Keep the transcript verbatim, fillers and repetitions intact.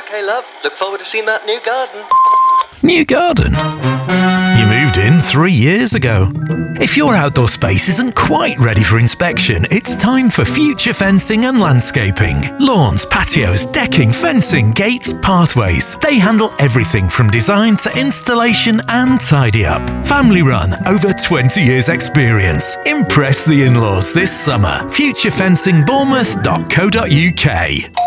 Okay, love. Look forward to seeing that new garden. New garden? You moved in three years ago. If your outdoor space isn't quite ready for inspection, it's time for Future Fencing and Landscaping. Lawns, patios, decking, fencing, gates, pathways. They handle everything from design to installation and tidy up. Family run, over twenty years experience. Impress the in-laws this summer. future fencing bournemouth dot co dot uk